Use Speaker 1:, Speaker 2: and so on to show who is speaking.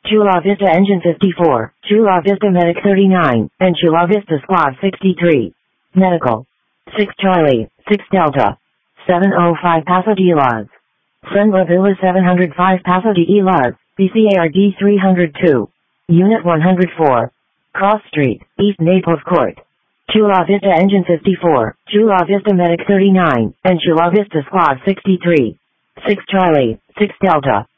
Speaker 1: Chula Vista Engine 54, Chula Vista Medic 39, and Chula Vista Squad 63. Medical. 6 Charlie, 6 Delta. 705 Paso de Las. Friend La Villa 705 Paso de Las, BCARD 302. Unit 104. Cross Street, East Naples Court. Chula Vista Engine 54, Chula Vista Medic 39, and Chula Vista Squad 63. 6 Charlie, 6 Delta.